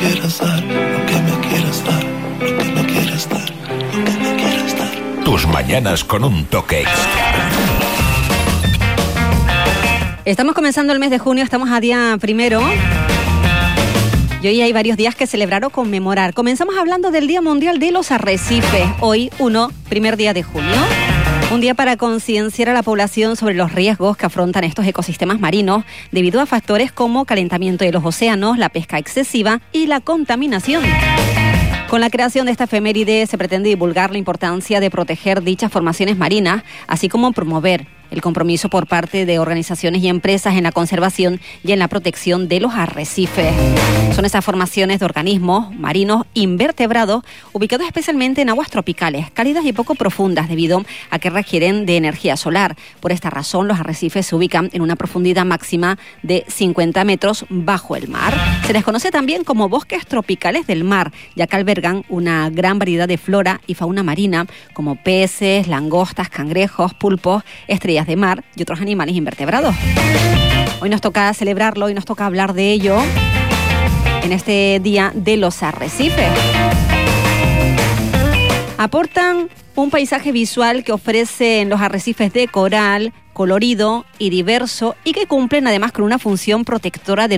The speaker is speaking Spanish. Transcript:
quieras dar, lo que me quieras dar, lo que me quieras dar, lo que me quieras dar. Tus mañanas con un toque extra. Estamos comenzando el mes de junio, estamos a día 1. Y hoy hay varios días que celebrar o conmemorar. Comenzamos hablando del Día Mundial de los Arrecifes. Hoy, primer día de junio. Un día para concienciar a la población sobre los riesgos que afrontan estos ecosistemas marinos debido a factores como calentamiento de los océanos, la pesca excesiva y la contaminación. Con la creación de esta efeméride se pretende divulgar la importancia de proteger dichas formaciones marinas, así como promover el compromiso por parte de organizaciones y empresas en la conservación y en la protección de los arrecifes. Son esas formaciones de organismos marinos invertebrados ubicados especialmente en aguas tropicales, cálidas y poco profundas debido a que requieren de energía solar. Por esta razón, los arrecifes se ubican en una profundidad máxima de 50 metros bajo el mar. Se les conoce también como bosques tropicales del mar, ya que albergan una gran variedad de flora y fauna marina, como peces, langostas, cangrejos, pulpos, estrellas de mar y otros animales invertebrados. Hoy nos toca celebrarlo y nos toca hablar de ello en este Día de los Arrecifes. Aportan un paisaje visual que ofrecen los arrecifes de coral, colorido y diverso, y que cumplen además con una función protectora de